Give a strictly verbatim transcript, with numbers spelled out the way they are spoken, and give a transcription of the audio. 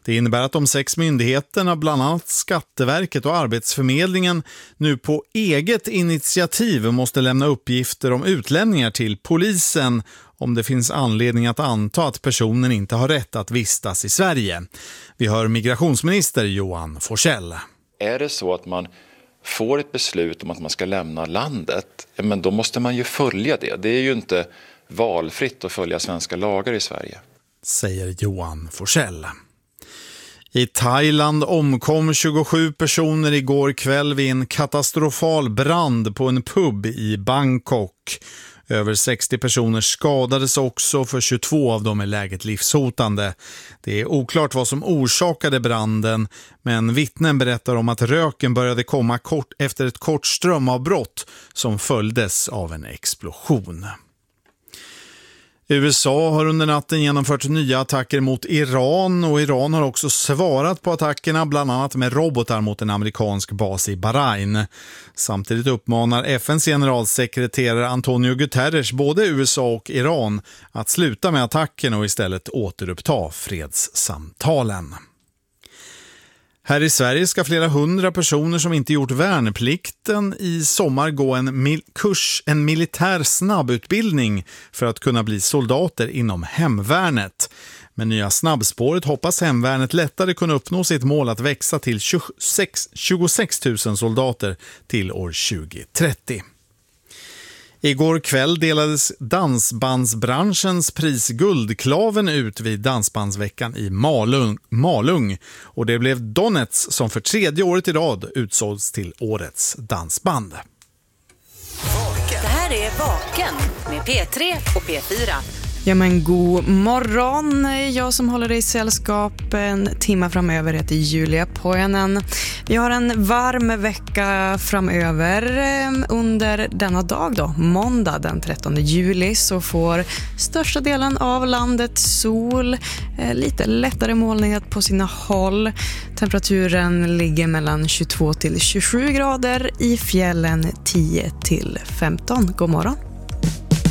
Det innebär att de sex myndigheterna, bland annat Skatteverket och Arbetsförmedlingen, nu på eget initiativ måste lämna uppgifter om utlänningar till polisen om det finns anledning att anta att personen inte har rätt att vistas i Sverige. Vi hör migrationsminister Johan Forssell. Är det så att man får ett beslut om att man ska lämna landet, men då måste man ju följa det. Det är ju inte valfritt att följa svenska lagar i Sverige, säger Johan Forssell. I Thailand omkom tjugosju personer igår kväll vid en katastrofal brand på en pub i Bangkok. Över sextio personer skadades också, för tjugotvå av dem är läget livshotande. Det är oklart vad som orsakade branden, men vittnen berättar om att röken började komma kort efter ett kort strömavbrott som följdes av en explosion. U S A har under natten genomfört nya attacker mot Iran, och Iran har också svarat på attackerna, bland annat med robotar mot en amerikansk bas i Bahrain. Samtidigt uppmanar F N:s generalsekreterare Antonio Guterres både U S A och Iran att sluta med attacken och istället återuppta fredssamtalen. Här i Sverige ska flera hundra personer som inte gjort värnplikten i sommar gå en mil- kurs, en militär snabbutbildning för att kunna bli soldater inom hemvärnet. Med nya snabbspåret hoppas hemvärnet lättare kunna uppnå sitt mål att växa till tjugosex tusen soldater till år tjugo trettio. Igår kväll delades dansbandsbranschens pris Guldklaven ut vid Dansbandsveckan i Malung, Malung och det blev Donets som för tredje året i rad utsågs till årets dansband. Det här är Vaken med P tre och P fyra. Ja men god morgon, jag som håller dig i sällskap en timme framöver heter Julia Pojanen. Vi har en varm vecka framöver. Under denna dag då, måndag den trettonde juli, så får största delen av landet sol, lite lättare molnighet på sina håll. Temperaturen ligger mellan tjugotvå till tjugosju grader, i fjällen tio till femton. God morgon.